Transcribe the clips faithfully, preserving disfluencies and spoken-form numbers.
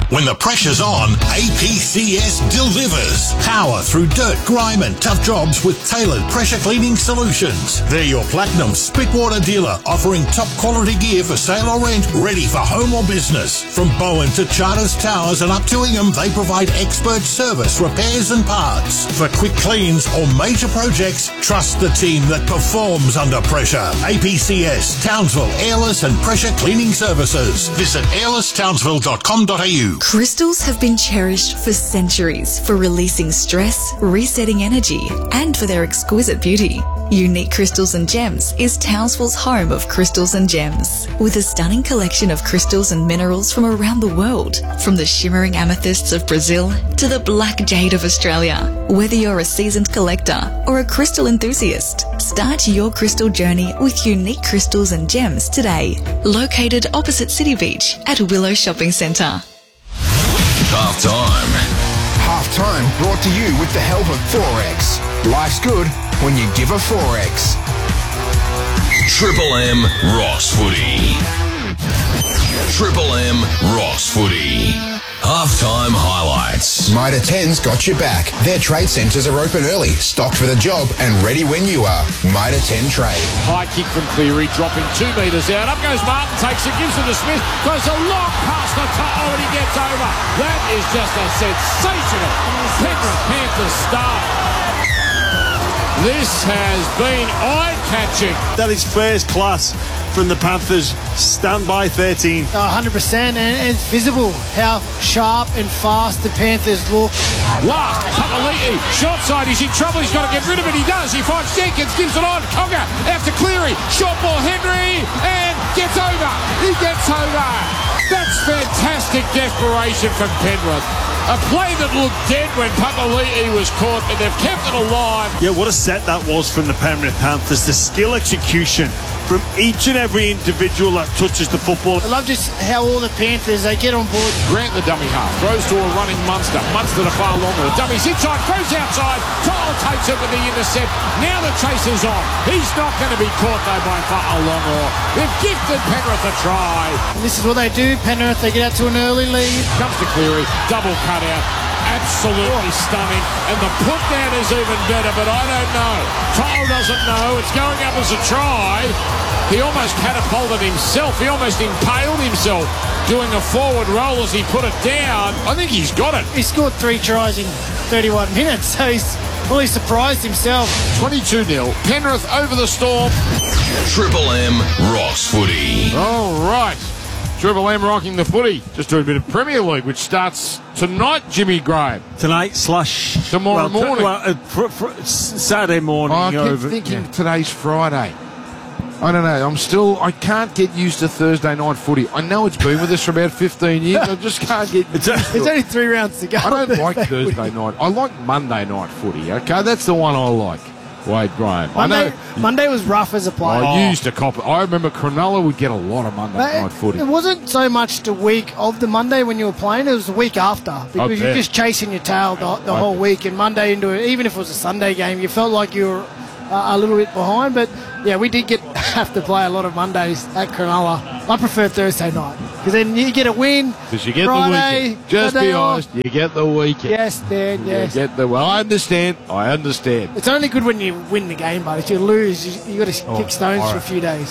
When the pressure's on, A P C S delivers. Power through dirt, grime and tough jobs with tailored pressure cleaning solutions. They're your Platinum Spitwater dealer, offering top quality gear for sale or rent, ready for home or business. From Bowen to Charters Towers and up to Ingham, they provide expert service, repairs and parts. For quick cleans or major projects, trust the team that performs under pressure. A P C S, Townsville, Airless and Pressure Cleaning Services. Visit airless townsville dot com dot a u. Crystals have been cherished for centuries for releasing stress, resetting energy, and for their exquisite beauty. Unique Crystals and Gems is Townsville's home of crystals and gems, with a stunning collection of crystals and minerals from around the world, from the shimmering amethysts of Brazil to the black jade of Australia. Whether you're a seasoned collector or a crystal enthusiast, start your crystal journey with Unique Crystals and Gems today. Located opposite City Beach at Willow Shopping Centre. Half time. Half time brought to you with the help of Forex. Life's good when you give a Forex. Triple M Rocks Footy. Triple M Rocks Footy. Halftime highlights. Mitre ten's got your back. Their trade centres are open early, stocked for the job and ready when you are. Mitre ten Trade. High kick from Cleary, dropping two metres out. Up goes Martin, takes it, gives it to Smith. Goes a long past the top. Oh, and he gets over. That is just a sensational Penrith Panthers start. This has been eye-catching. That is first class from the Panthers. Stand by thirteen. one hundred percent, and it's visible how sharp and fast the Panthers look. Last, Papali'i, short side, he's in trouble, he's got to get rid of it, he does, he finds Jenkins, gives it on, Conga, out to Cleary, short ball, Henry, and gets over, he gets over. That's fantastic desperation from Penrith. A play that looked dead when Papali'i was caught, but they've kept it alive. Yeah, what a set that was from the Penrith Panthers. The skill execution from each and every individual that touches the football. I love just how all the Panthers, they get on board. Grant the dummy half, throws to a running Munster. Munster to far longer. The dummy's inside, throws outside. Tyler takes it with the intercept. Now the chase is on. He's not going to be caught though by Fa'alongo. They've gifted Penrith a try. And this is what they do, Penrith. They get out to an early lead. Comes to Cleary, double cut out. Absolutely stunning. And the put down is even better, but I don't know. Tyler doesn't know. It's going up as a try. He almost catapulted himself. He almost impaled himself doing a forward roll as he put it down. I think he's got it. He scored three tries in thirty-one minutes, so he's fully surprised himself. twenty-two nil. Penrith over the Storm. Triple M Rocks Footy. All right. Triple M rocking the footy. Just doing a bit of Premier League, which starts tonight, Jimmy Graham. Tonight slash... Tomorrow well, morning. Well, uh, fr- fr- Saturday morning. Oh, I keep over, thinking yeah. today's Friday. I don't know. I'm still... I can't get used to Thursday night footy. I know it's been with us for about fifteen years. I just can't get used to it. There's only three rounds to go. I don't like Thursday night. I like Monday night footy, okay? That's the one I like. Wade Graham. Monday, I know, Monday was rough as a player. I used to cop it. I remember Cronulla would get a lot of Monday But night footy. It wasn't so much the week of the Monday when you were playing, it was the week after. Because you're bet. just chasing your tail the, the whole week. And Monday into it, even if it was a Sunday game, you felt like you were uh, a little bit behind. But yeah, we did get have to play a lot of Mondays at Cronulla. I prefer Thursday night. Because then you get a win. Because you get Friday, the weekend. Just Saturday be off. honest, you get the weekend. Yes, Dan, yes. You get the, well, I understand. I understand. It's only good when you win the game, but if you lose, you, you got to Oh, kick stones all for a right. few days.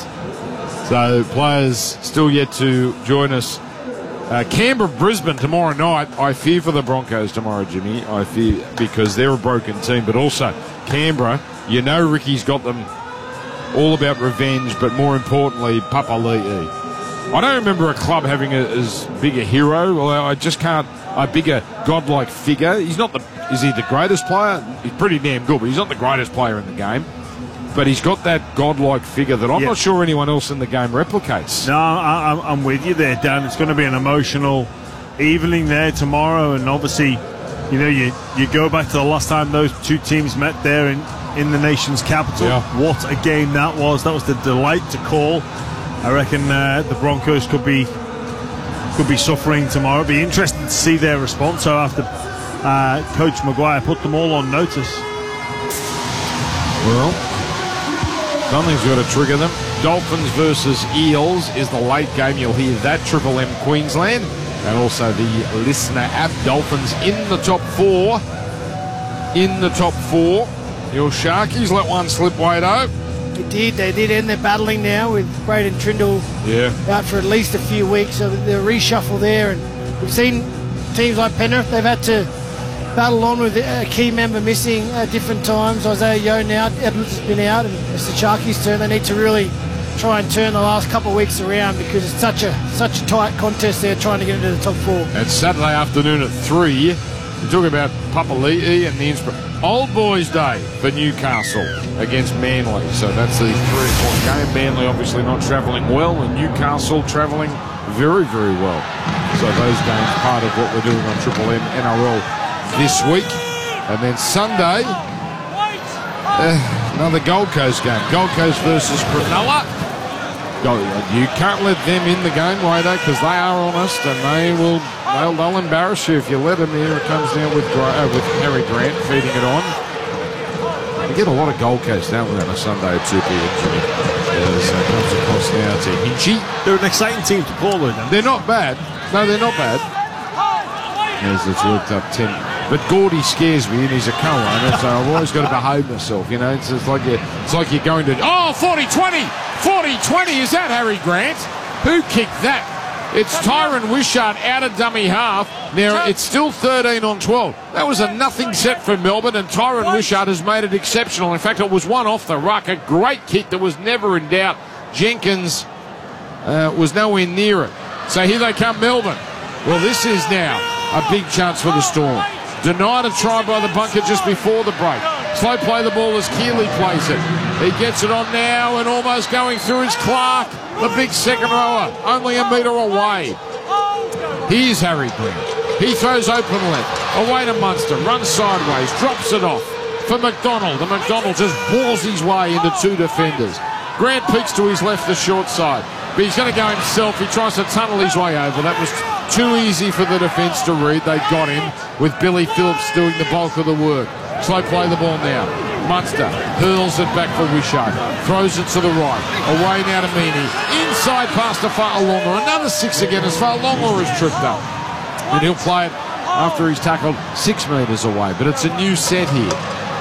So players still yet to join us. Uh, Canberra, Brisbane tomorrow night. I fear for the Broncos tomorrow, Jimmy. I fear because they're a broken team, but also Canberra. You know, Ricky's got them all about revenge, but more importantly, Papali'i. I don't remember a club having a, as big a hero. Well, I just can't. A bigger godlike figure. He's not the. Is he the greatest player? He's pretty damn good, but he's not the greatest player in the game. But he's got that godlike figure that I'm Yeah. not sure anyone else in the game replicates. No, I, I'm- I'm with you there, Dan. It's going to be an emotional evening there tomorrow, and obviously, you know, you, you go back to the last time those two teams met there in, in the nation's capital. Yeah. What a game that was! That was the delight to call. I reckon uh, the Broncos could be could be suffering tomorrow. It'd be interesting to see their response. So after uh, Coach Maguire put them all on notice. Well, something's got to trigger them. Dolphins versus Eels is the late game. You'll hear that. Triple M Queensland. and also the listener app. Dolphins in the top four. In the top four. Your Sharkies let one slip, Wado. They did. They did, and they're battling now with Braden Trindle Yeah. out for at least a few weeks. So the reshuffle there, and we've seen teams like Penrith. They've had to battle on with a key member missing at different times. Isaiah Yeo now, Edwards has been out, and it's the Sharkies' turn. They need to really try and turn the last couple of weeks around because it's such a such a tight contest there trying to get into the top four. It's Saturday afternoon at three. We're talking about Papali'i and the Inspira- Old Boys Day for Newcastle against Manly. So that's the three o'clock game. Manly obviously not travelling well, and Newcastle travelling very, very well. So those games part of what we're doing on Triple M N R L this week. And then Sunday, uh, another Gold Coast game. Gold Coast versus Cronulla. You can't let them in the game, Wado, because they are honest and they will they'll, they'll embarrass you if you let them. Here it comes now with uh, with Harry Grant feeding it on. You get a lot of Gold Coast, don't we, on a Sunday at two p m. Yeah, so it comes across now to Hinchy. They're an exciting team to call, though. They're not bad. No, they're not bad. As it's worked up ten. But Gordy scares me, and he's a co-owner, so I've always got to behave myself. You know, it's, it's like you're, it's like you're going to oh forty twenty, forty twenty. Is that Harry Grant? Who kicked that? It's Tyron Wishart out of dummy half. Now it's still thirteen on twelve. That was a nothing set for Melbourne, and Tyron Wishart has made it exceptional. In fact, it was one off the ruck, a great kick that was never in doubt. Jenkins uh, was nowhere near it. So here they come, Melbourne. Well, this is now a big chance for the Storm. Denied a try by the bunker just before the break. Slow play the ball as Keeley plays it. He gets it on now and almost going through is Clark, the big second rower, only a metre away. Here's Harry Grant. He throws open left, away to Munster, runs sideways, drops it off for McDonald. And McDonald just bores his way into two defenders. Grant peeks to his left, the short side. But he's going to go himself. He tries to tunnel his way over. That was too easy for the defence to read. They got him with Billy Phillips doing the bulk of the work. Slow play the ball now. Munster hurls it back for Wishart. Throws it to the right. Away now to Meaney. Inside pass to Fa'alonga. Another six again as Fa'alonga is tripped up. And he'll play it after he's tackled six metres away. But it's a new set here.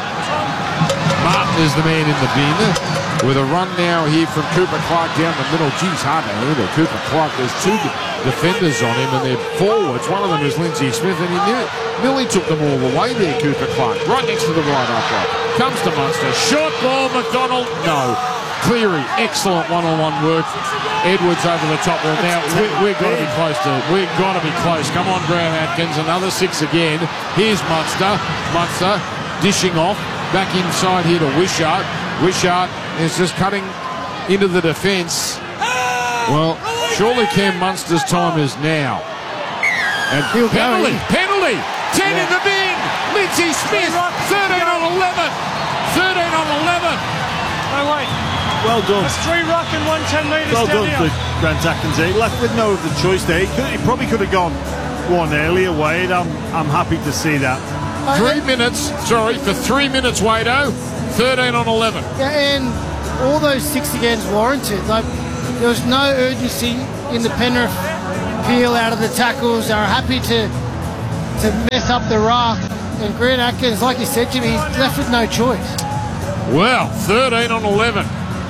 Martin is the man in the bin. With a run now here from Cooper Clark down the middle. Geez, hard to handle. Cooper Clark, there's two defenders on him and they're forwards. One of them is Lindsay Smith and he nearly, nearly took them all the way there, Cooper Clark. Right next to the right upright. Comes to Munster. Short ball, McDonald. No. Cleary, excellent one-on-one work. Edwards over the top there. Now, we, we've got to be close to it. We've got to be close. Come on, Graham Atkins. Another six again. Here's Munster. Munster dishing off. Back inside here to Wishart. Wishart is just cutting into the defence. Well, surely Cam Munster's time is now. And He'll penalty, go. penalty, ten Yeah. in the bin. Lindsay Smith, thirteen on eleven. thirteen on eleven. No, wait. Well done. That's three ruck and one ten metres Well down done here. for Grant Atkins. He left with no other choice there. He, could, he probably could have gone one earlier, Wade. I'm, I'm happy to see that. Three minutes, sorry, for three minutes, Wado. thirteen on eleven. Yeah, and all those six against warranted. Like, there was no urgency in the Penrith peel out of the tackles. They were happy to to mess up the ruck. And Grant Atkins, like you said, Jimmy, he's left with no choice. Well, thirteen on eleven.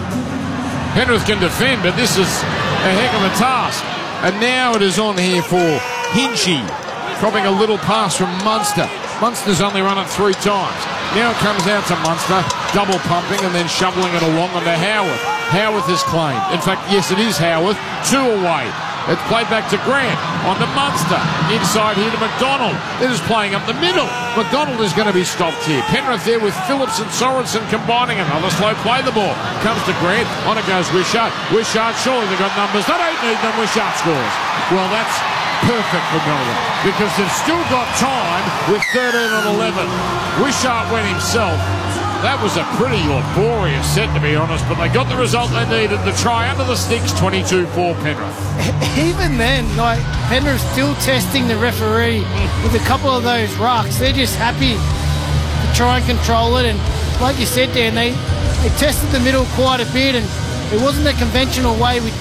Penrith can defend, but this is a heck of a task. And now it is on here for Hinchy, dropping a little pass from Munster. Munster's only run it three times. Now it comes out to Munster, double pumping and then shoveling it along onto Howarth. Howarth is claimed. In fact, yes, it is Howarth. Two away. It's played back to Grant, on to Munster. Inside here to McDonald. They're just playing up the middle. McDonald is going to be stopped here. Penrith there with Phillips and Sorensen combining. Another slow play the ball. Comes to Grant. On it goes Wishart. Wishart, surely they've got numbers. They don't need them. Wishart scores. Well, that's perfect for Melbourne because they've still got time with thirteen on eleven. Wishart went himself. That was a pretty laborious set, to be honest, but they got the result they needed. The try under the sticks, twenty-two four Penrith. Even then, like, Penrith still testing the referee with a couple of those rucks. They're just happy to try and control it. And like you said, Dan, they, they tested the middle quite a bit, and it wasn't the conventional way we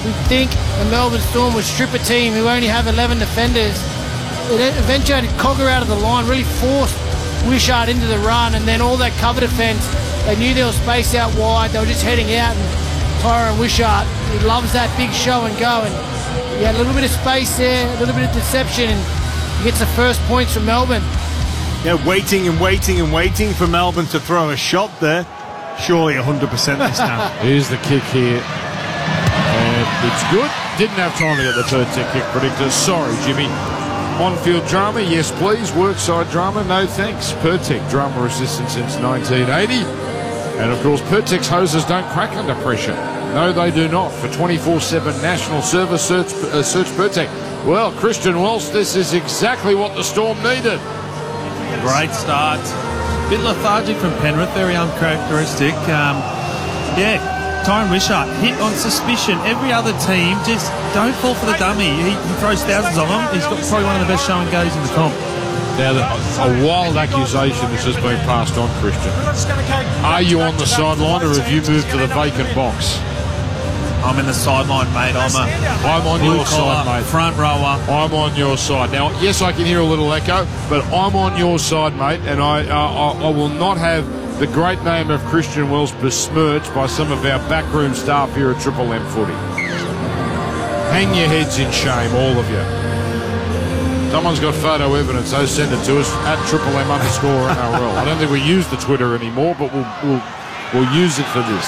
we think the Melbourne Storm would strip a team who only have eleven defenders. It eventuated Cogger out of the line, really forced Wishart into the run, and then all that cover defence, they knew there was space out wide, they were just heading out, and Tyrone Wishart, he loves that big show and go, and he had a little bit of space there, a little bit of deception, and he gets the first points from Melbourne. Yeah, waiting and waiting and waiting for Melbourne to throw a shot there. Surely one hundred percent this time. Here's the kick here. And it's good. Didn't have time to get the third tick kick predictor. Sorry, Jimmy. On-field drama, yes please. Workside drama, no thanks. Pertec, drama assistant since nineteen eighty. And of course, Pertec's hoses don't crack under pressure. No, they do not. For twenty-four seven national service, search, uh, search Pertec. Well, Christian Welsh, this is exactly what the Storm needed. Great start. Bit lethargic from Penrith, very uncharacteristic. Um, yeah, Tyrone Wishart hit on suspicion. Every other team just don't fall for the dummy. He, he throws thousands of them. He's got probably one of the best show and goes in the comp. Now, a wild accusation has just been passed on, Christian. Are you on the sideline or have you moved to the vacant box? I'm in the sideline, mate. I'm a I'm on your side, mate. Front rower. I'm on your side. Now, yes, I can hear a little echo, but I'm on your side, mate, and I, uh, I, I will not have the great name of Christian Welsh besmirched by some of our backroom staff here at Triple M Footy. Hang your heads in shame, all of you. Someone's got photo evidence, so send it to us at Triple M underscore N R L. I don't think we use the Twitter anymore, but we'll, we'll, we'll use it for this.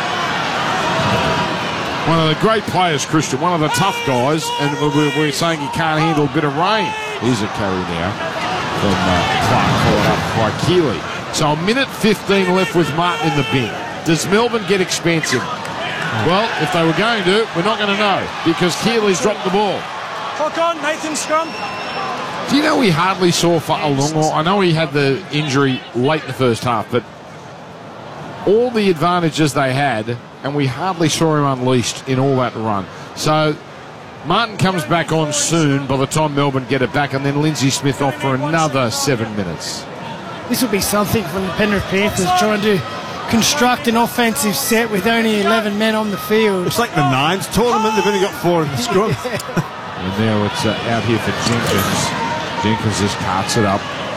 One of the great players, Christian, one of the tough guys, and we're, we're saying he can't handle a bit of rain. Here's a carry now from uh, Clark, followed up by Keeley. So a minute fifteen left with Martin in the bin. Does Melbourne get expansive? Well, if they were going to, we're not going to know, because Keeley's dropped the ball. Clock on, Nathan Scrum. Do you know we hardly saw Fa'alongo? I know he had the injury late in the first half, but all the advantages they had, and we hardly saw him unleashed in all that run. So Martin comes back on soon by the time Melbourne get it back, and then Lindsay Smith off for another seven minutes. This would be something from the Penrith Panthers, trying to construct an offensive set with only eleven men on the field. It's like the Nines tournament. They've only got four in the scrum. And now it's uh, out here for Jenkins. Jenkins just carts it up.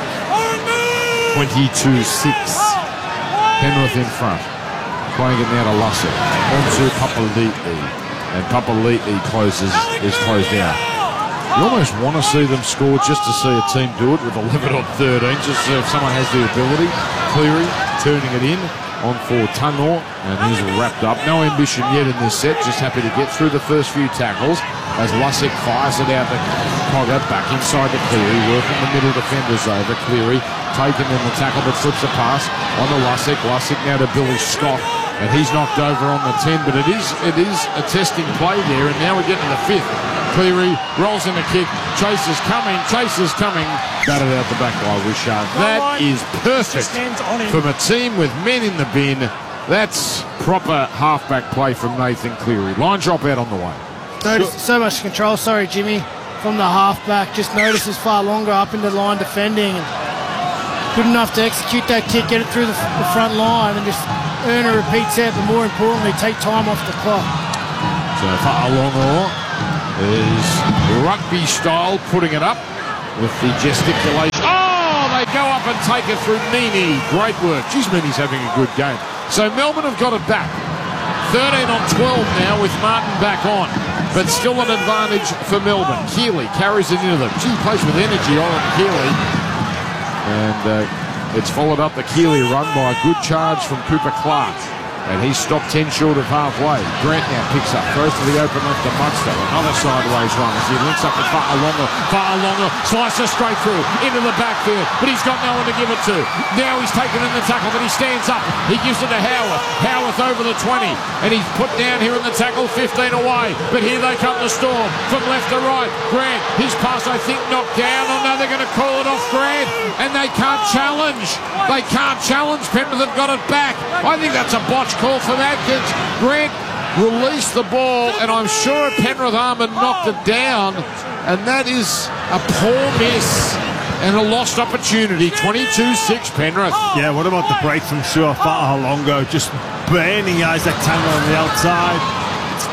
twenty-two six. Penrith in front. Playing it now to Lussick. Onto Papali'i. And Papali'i closes, is closed out. You almost want to see them score just to see a team do it with eleven on thirteen, just so if someone has the ability. Cleary turning it in on for Tunor, and he's wrapped up. No ambition yet in this set, just happy to get through the first few tackles as Lussick fires it out to Cogger, back inside to Cleary, working the middle defenders over. Cleary taken in the tackle but slips a pass on the Lussick. Lussick now to Billy Scott, and he's knocked over on the ten, but it is it is a testing play there, and now we get to the fifth. Cleary rolls in a kick. Chase is coming. Chase is coming. Batted out the back by Wishart. That is perfect from a team with men in the bin. That's proper halfback play from Nathan Cleary. Line drop out on the way. Notice so much control. Sorry, Jimmy, from the halfback. Just notices Fa'alongo up into line defending. Good enough to execute that kick, get it through the, the front line, and just earn a repeat set. But more importantly, take time off the clock. So Fa'alongo is rugby style, putting it up with the gesticulation. Oh, they go up and take it through Meany. Great work. Geez, Meany's having a good game. So Melbourne have got it back. thirteen on twelve now with Martin back on, but still an advantage for Melbourne. Keeley carries it into them. Gee, he plays with energy on it, Keeley. And uh, it's followed up the Keeley run by a good charge from Cooper Clark. And he's stopped ten short of halfway. Grant now picks up, throws to the open left to Munster. Another sideways run as he links up with Fa'alongo. Fa'alongo slices straight through into the backfield, but he's got no one to give it to. Now he's taken in the tackle, but he stands up. He gives it to Howarth. Howarth over the twenty, and he's put down here in the tackle, fifteen away. But here they come, the Storm, from left to right. Grant, his pass, I think, knocked down. Oh no, they're going to call it off Grant, and they can't challenge. They can't challenge. Penrith have got it back. I think that's a botch call from Adkins. Grant released the ball, and I'm sure Penrith Armour knocked it down, and that is a poor miss and a lost opportunity. Twenty-two six Penrith. Yeah, what about the break from Sua Fa'alongo, just burning Isaac Tango on the outside?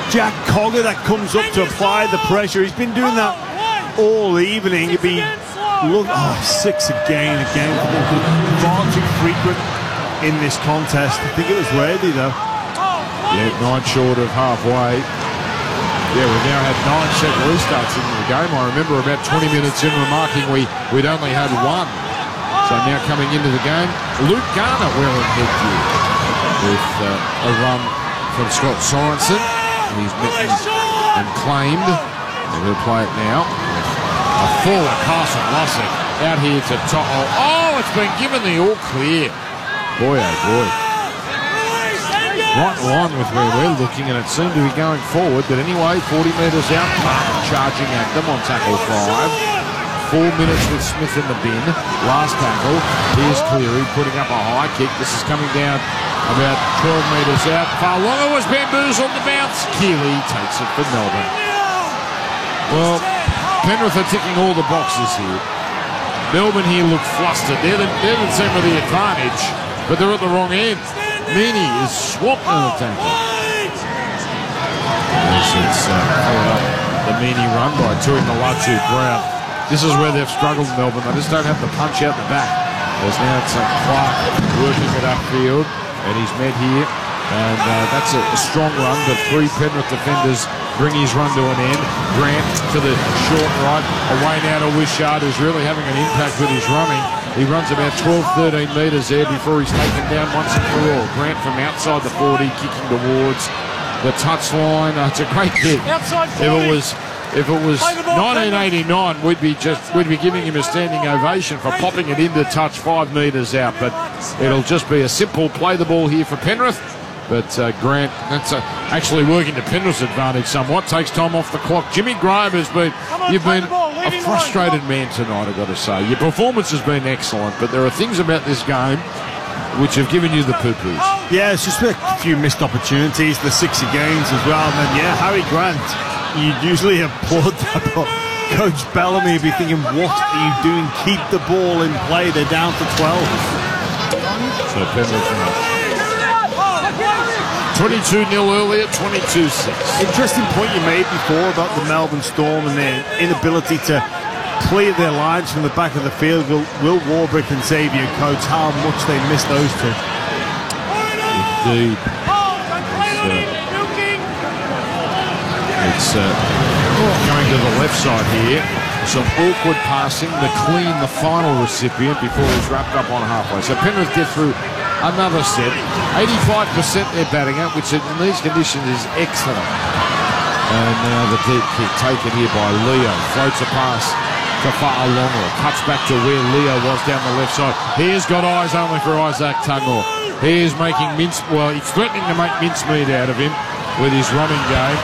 Jack Cogger that comes up to apply the pressure. He's been doing that all evening. It'd be look oh six again, again. Far too frequent in this contest. I think it was Worthy though. Yeah, nine short of halfway. Yeah, we've now had nine set restarts into the game. I remember about twenty minutes in remarking we, we'd only had one. So now coming into the game, Luke Garner wearing headgear with uh, a run from Scott Sorensen. He's met and claimed. And we'll play it now. A forward pass on Lussick out here to top. Oh, it's been given the all clear. Boy, oh boy. Right in line with where we're looking, and it seemed to be going forward. But anyway, forty metres out, Parker charging at them on tackle five. Four minutes with Smith in the bin. Last tackle. Here's Cleary putting up a high kick. This is coming down about twelve metres out. Farlonger was bamboozled the bounce. Keeley takes it for Melbourne. Well, Penrith are ticking all the boxes here. Melbourne here look flustered. They're the, they're the team with the advantage, but they're at the wrong end. Meany is swapped in the tackle. As it's uh, followed up the Meany run by Tui Malatu Brown. This is where they've struggled, Melbourne. They just don't have the punch out the back. As now it's uh, Clark working it upfield, and he's met here. And uh, that's a, a strong run, but three Penrith defenders bring his run to an end. Grant to the short right, away now to Wishart, who's really having an impact with his running. He runs about twelve, thirteen metres there before he's taken down once and for all. Grant from outside the forty, kicking towards the touchline. Oh, it's a great kick. Outside forty. If it was, if it was nineteen eighty-nine, we'd be just we'd be giving him a standing ovation for popping it into touch five metres out. But it'll just be a simple play the ball here for Penrith. But uh, Grant, that's uh, actually working to Penrith's advantage somewhat. Takes time off the clock. Jimmy Graham has been, you've been a frustrated man tonight, I've got to say. Your performance has been excellent, but there are things about this game which have given you the poo-poos. Yeah, it's just a few missed opportunities, the sixty games as well. And then, yeah, Harry Grant, you'd usually applaud that, but Coach Bellamy would be thinking, what are you doing? Keep the ball in play. They're down to twelve. So Penrith twenty-two nil earlier, twenty-two six. Interesting point you made before about the Melbourne Storm and their inability to clear their lines from the back of the field. Will, Will Warbrick and Xavier Coates, how much they missed those two. Indeed. It's, uh, it's uh, going to the left side here. Some awkward passing. McLean, the final recipient, before he's wrapped up on halfway. So Penrith get through another set. eighty-five percent they're batting at, which in these conditions is excellent. And now the deep kick taken here by Leo. Floats a pass to Fa'alonga. Cuts back to where Leo was down the left side. He's got eyes only for Isaac Tungor. He is making mince, well, he's threatening to make mincemeat out of him with his running game.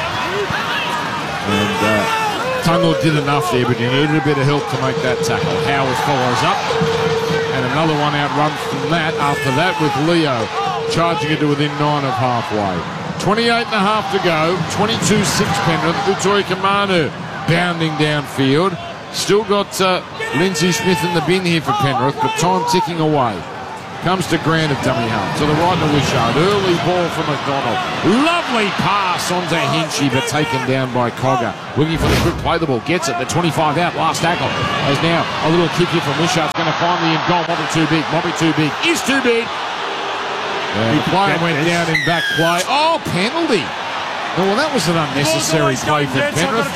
And uh, Tungor did enough there, but he needed a bit of help to make that tackle. Howard follows up. And another one out run from that after that with Leo charging it to within nine of halfway. twenty-eight and a half to go. twenty-two six Penrith. Utoi Kamanu bounding downfield. Still got uh, Lindsay Smith in the bin here for Penrith, but time ticking away. Comes to Grant at dummy half. To the right to Wishart. Early ball from McDonald. Lovely pass onto Hinchy, but taken down by Cogger. Looking for the quick play the ball. Gets it. The twenty-five out. Last tackle. As now a little kick here from Wishart. Going to find the end goal. Might be too big. Might be too big. Is too big. Uh, the player went down in back play. Oh, penalty. Oh, well, that was an unnecessary play for Penrith.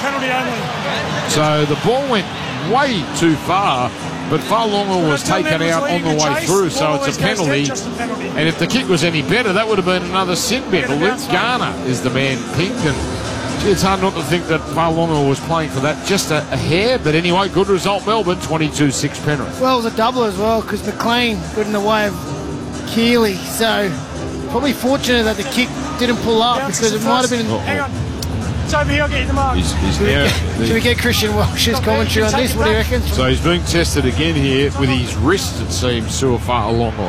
So the ball went way too far. But Fa'alonga was taken out on the way through, so it's a penalty. And if the kick was any better, that would have been another sin bin. Luke Garner is the man pinked, and it's hard not to think that Fa'alonga was playing for that. Just a, a hair, but anyway, good result, Melbourne, twenty-two six Penrith. Well, it was a double as well, because McLean got in the way of Keeley, so probably fortunate that the kick didn't pull up, because it might have been... Hang on. It's over here, I'll get you the mark. He's, he's now, Should we get Christian Welsh's commentary on this? What do you reckon? So he's being tested again here with his wrist, it seems, Su'Fa'alonga.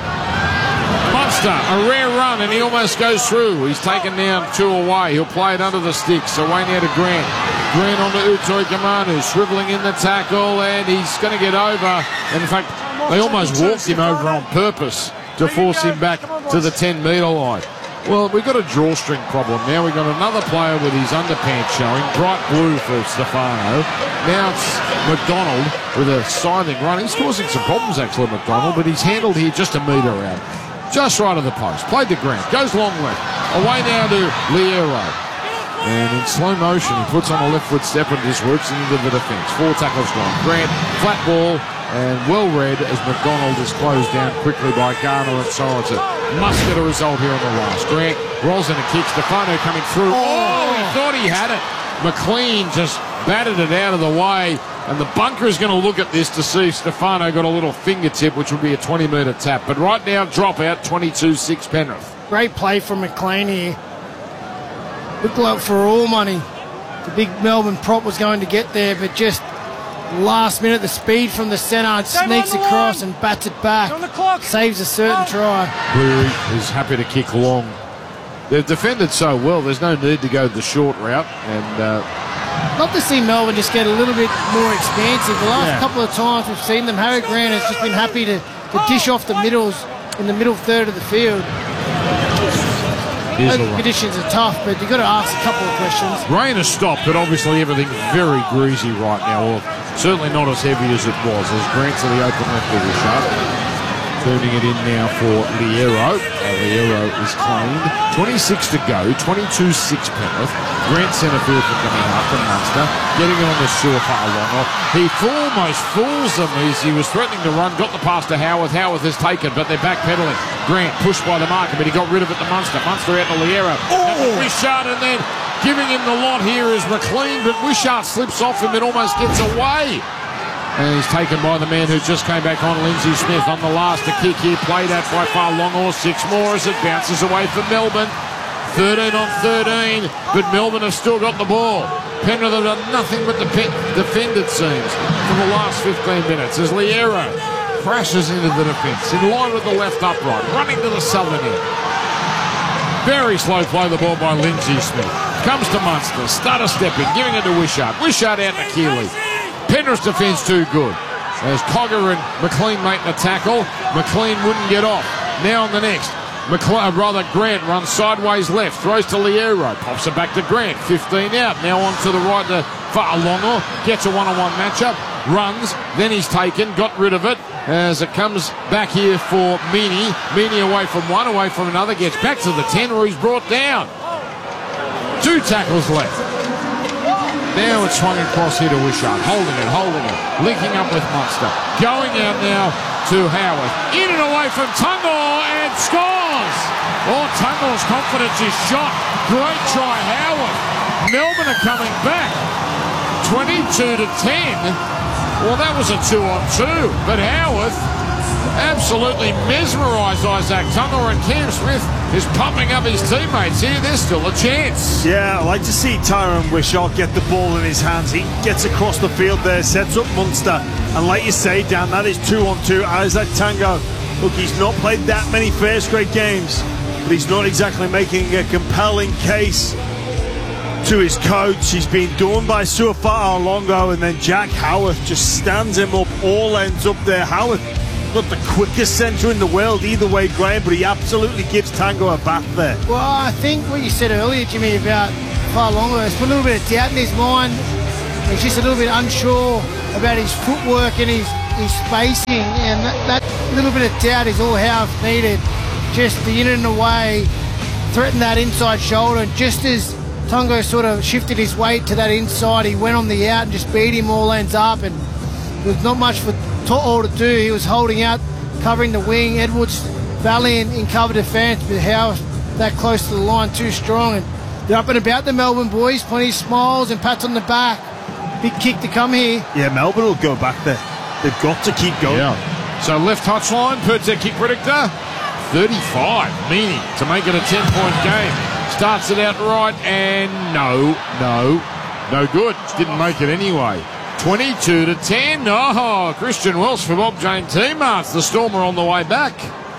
Munster, a rare run, and he almost goes through. He's taken down two away. He'll play it under the sticks. Away now to Grant. Grant onto Utoi Kamanu, swivelling in the tackle, and he's going to get over. And in fact, they almost walked him over on purpose to force him back to the ten metre line. Well, we've got a drawstring problem now. We've got another player with his underpants showing. Bright blue for Stefano. Now it's McDonald with a scything run. He's causing some problems, actually, McDonald, but he's handled here just a metre out. Just right of the post. Played to Grant. Goes long left. Away now to Liero. And in slow motion, he puts on a left foot step and just works into the defence. Four tackles gone. Grant, flat ball, and well read as McDonald is closed down quickly by Garner and Sorensen. Must get a result here on the last. Grant rolls in a kick. Stefano coming through. Oh, he thought he had it. McLean just batted it out of the way. And the bunker is going to look at this to see if Stefano got a little fingertip, which would be a twenty metre tap. But right now, drop out, twenty-two six Penrith. Great play from McLean here. Looked like for all money, the big Melbourne prop was going to get there, but just last minute, the speed from the centre sneaks across and bats it back. Saves a certain try. Cleary is happy to kick long. They've defended so well, there's no need to go the short route. And uh, love to see Melbourne just get a little bit more expansive. The last yeah. couple of times we've seen them, Harry Grant has just been happy to, to dish off the middles in the middle third of the field. Here's The conditions are tough, but you've got to ask a couple of questions. Rain has stopped, but obviously everything's very greasy right now. Well, certainly not as heavy as it was. As Grant to the open left of the shot. Turning it in now for Liero. Uh, Liero is claimed. twenty-six to go. twenty-two six Penrith. Grant centre field for coming up and Munster. Getting it on the surefire long. He almost fools them as he was threatening to run. Got the pass to Howarth. Howarth is taken, but they're backpedaling. Grant pushed by the marker, but he got rid of it to Munster. Munster out to Liero. Oh! Wishart, and then giving him the lot here is McLean, but Wishart slips off him and almost gets away. And he's taken by the man who just came back on, Lindsay Smith, on the last. A kick here played at by far long or six more as it bounces away from Melbourne. thirteen on thirteen, but Melbourne have still got the ball. Penrith have done nothing but defend, it seems, for the last fifteen minutes as Liero crashes into the defence, in line with the left upright, running to the southern end. Very slow play the ball by Lindsay Smith. Comes to Munster, stutter stepping, giving it to Wishart. Wishart out to Keeley. Penrith's defence too good. As Cogger and McLean make the tackle, McLean wouldn't get off. Now on the next. McLean, rather Grant runs sideways left, throws to Liero, pops it back to Grant, fifteen out, now on to the right to Fa'alongo, gets a one-on-one matchup, runs, then he's taken, got rid of it, as it comes back here for Meany. Meany away from one, away from another, gets back to the ten where he's brought down. Two tackles left. Now it's swung across here to Wishart, holding it, holding it, linking up with Munster. Going out now to Howard. In and away from Tungor and scores! Oh, Tungor's confidence is shot. Great try, Howard. Melbourne are coming back. twenty-two to ten. Well, that was a two on two, but Howard absolutely mesmerised Isaac Tungor, and Cam Smith is pumping up his teammates here. There's still a chance. Yeah, I like to see Tyrone Wishart get the ball in his hands. He gets across the field there, sets up Munster, and like you say, Dan, that is two on two. Isaac Tango, look, he's not played that many first grade games, but he's not exactly making a compelling case to his coach. He's been done by Suafa-Longo, and then Jack Howarth just stands him up, all ends up there. Howarth, not the quickest centre in the world either way, Graham, but he absolutely gives Tango a bath there. Well, I think what you said earlier, Jimmy, about Fa'alongo has put a little bit of doubt in his mind. He's just a little bit unsure about his footwork and his, his spacing, and that, that little bit of doubt is all Howarth needed. Just the in and away, threaten that inside shoulder, and just as Tango sort of shifted his weight to that inside, he went on the out and just beat him all ends up, and there was not much for all to do. He was holding out, covering the wing. Edwards, valiant in cover defence, but Howarth that close to the line, too strong. And they're up and about the Melbourne boys, plenty of smiles and pats on the back. Big kick to come here. Yeah, Melbourne will go back there. They've got to keep going. Yeah. So left touchline, Pert's their kick predictor. thirty-five, meaning to make it a ten-point game. Starts it out right, and no, no, no good. Didn't make it anyway. twenty-two to ten. Oh, Christian Welsh for Bob Jane teammates. The Storm are on the way back.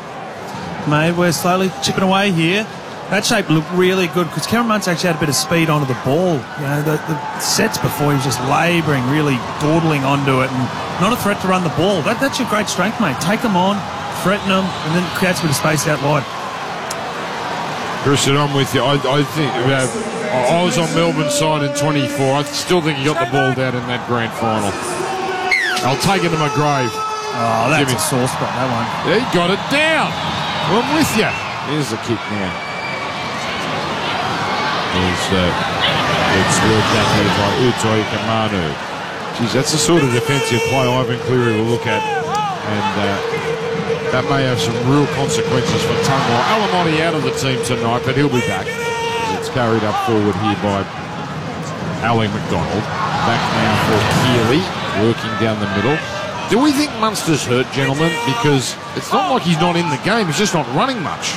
Mate, we're slowly chipping away here. That shape looked really good because Cameron Muntz actually had a bit of speed onto the ball. You know, the, the sets before he was just labouring, really dawdling onto it, and not a threat to run the ball. That, that's your great strength, mate. Take them on, threaten them, and then create a bit of space out wide. Christian, I'm with you. I, I think uh, I was on Melbourne's side in twenty-four. I still think he got the ball down in that grand final. I'll take it to my grave. Oh, that's a sore spot, that one. Yeah, he got it down. I'm with you. Here's the kick now. It's, uh, it's worked out here by Utoi Kamanu. Geez, that's the sort of defensive play Ivan Cleary will look at. And uh, that may have some real consequences for Tungwa. Alamotti out of the team tonight, but he'll be back. It's carried up forward here by Ali McDonald. Back now for Keeley, working down the middle. Do we think Munster's hurt, gentlemen? Because it's not like he's not in the game, he's just not running much.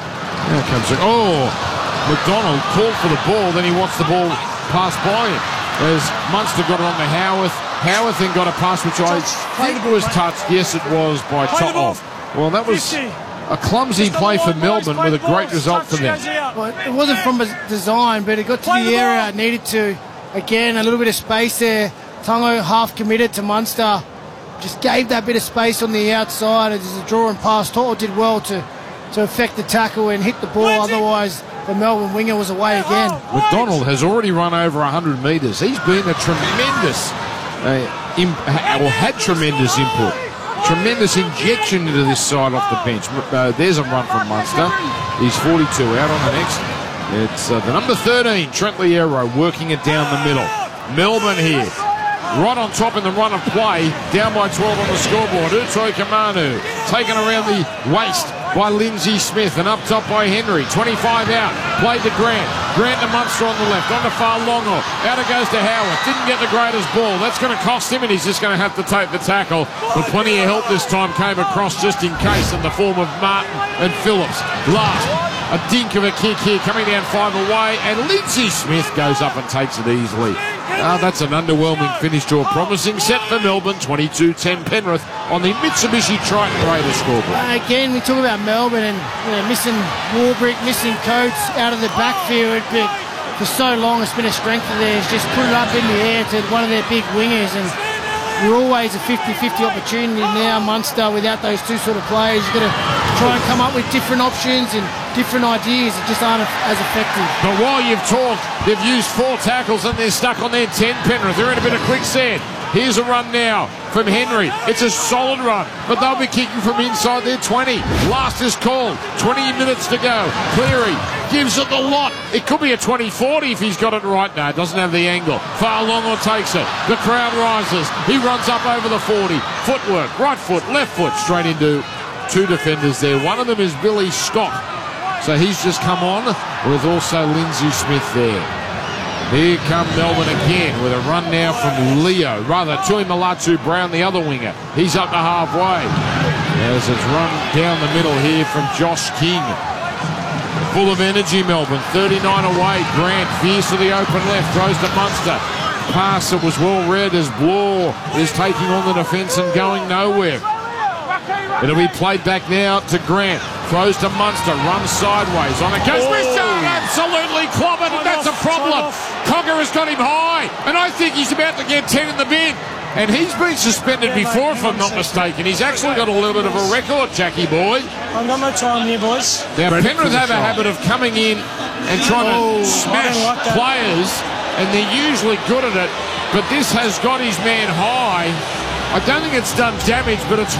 Now comes it. Oh, McDonald called for the ball, then he wants the ball passed by him. As Munster got it on to Howarth. Howarth then got a pass which I think was touched. Yes, it was by To'o. Well, that was a clumsy play for Melbourne with a great result for them. Well, it wasn't from a design, but it got to the area it needed to. Again, a little bit of space there. Tungo half committed to Munster. Just gave that bit of space on the outside as a draw and pass. To'o did well to, to affect the tackle and hit the ball. Otherwise, the Melbourne winger was away again. McDonald has already run over one hundred metres. He's been a tremendous, uh, imp- or had tremendous input. Tremendous injection into this side off the bench. Uh, there's a run from Munster. He's forty-two out on the next. It's uh, the number thirteen, Trent Liero, working it down the middle. Melbourne here, right on top in the run of play, down by twelve on the scoreboard. Utoi Kamanu taken around the waist by Lindsay Smith and up top by Henry. twenty-five out, played to Grant. Grant to Munster on the left, on to Farlongo. Out it goes to Howard. Didn't get the greatest ball. That's going to cost him, and he's just going to have to take the tackle. But plenty of help this time came across just in case in the form of Martin and Phillips. Last, a dink of a kick here coming down five away, and Lindsay Smith goes up and takes it easily. Ah, that's an underwhelming finish to a promising set for Melbourne. twenty-two ten Penrith on the Mitsubishi Triton Raider scoreboard. Uh, again, we talk about Melbourne and you know, missing Warbrick, missing Coates out of the backfield, but for so long it's been a strength of theirs. Just put it up in the air to one of their big wingers, and you're always a fifty-fifty opportunity now. Munster, without those two sort of players, you've got to try and come up with different options and different ideas that just aren't as effective. But while you've talked, they've used four tackles and they're stuck on their ten, Penrith. They're in a bit of quicksand. Here's a run now from Henry. It's a solid run, but they'll be kicking from inside their twenty. Last is called. twenty minutes to go. Cleary gives it the lot. It could be a twenty forty if he's got it right. No, it doesn't have the angle. Farlongo takes it. The crowd rises. He runs up over the forty. Footwork. Right foot, left foot. Straight into two defenders there. One of them is Billy Scott. So he's just come on with also Lindsay Smith there. Here come Melbourne again with a run now from Leo. Rather, Tui Malatu Brown, the other winger. He's up to halfway. As it's run down the middle here from Josh King. Full of energy, Melbourne. thirty-nine away. Grant, fierce to the open left. Throws to Munster. Pass that was well read as Bloor is taking on the defence and going nowhere. It'll be played back now to Grant. Throws to Munster. Runs sideways. On it goes. Oh. Absolutely clobbered, and that's a problem. Cogger has got him high, and I think he's about to get ten in the bin. And he's been suspended before, if I'm not mistaken. He's actually got a little bit of a record, Jackie boy. I've got my time here, boys. Now, Penrith have a habit of coming in and trying to smash players, and they're usually good at it. But this has got his man high. I don't think it's done damage, but it's